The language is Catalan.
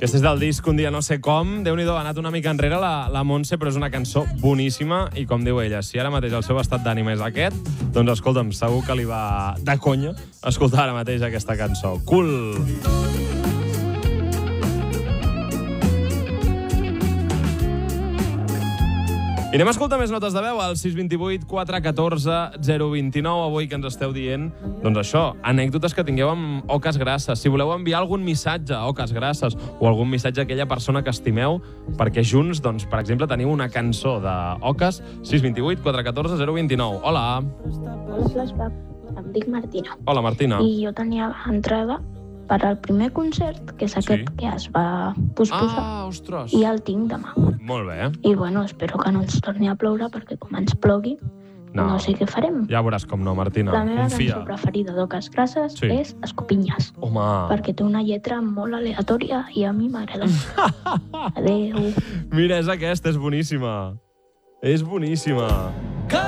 Aquesta és del disc Un dia no sé com. Déu-n'hi-do, ha anat una mica enrere la Montse, però és una cançó boníssima i, com diu ella, si ara mateix el seu estat d'ànim és aquest, doncs escolta'm, segur que li va de conya escoltar ara mateix aquesta cançó. Cool! I anem a escoltar més notes de veu al 628 414 029. Avui que ens esteu dient, doncs això, anècdotes que tingueu amb Oques Grasses. Si voleu enviar algun missatge a Oques Grasses o algun missatge a aquella persona que estimeu, perquè junts, doncs, per exemple, teniu una cançó d'Oques, 628 414 029. Hola. Hola, Flashback. Em dic Martina. Hola, Martina. I jo tenia entrada per al primer concert, que és aquest que es va posposar. Ah, ostres. I el tinc demà. Molt bé. I bueno, espero que no ens torni a ploure, perquè com ens plogui, no sé què farem. Ja veuràs com no, Martina. La meva Confia. cançó preferida d'Oques Grasses és Escopinyes. Home. Perquè té una lletra molt aleatòria i a mi m'agrada. Adéu. Mira, és aquesta, és boníssima. És boníssima.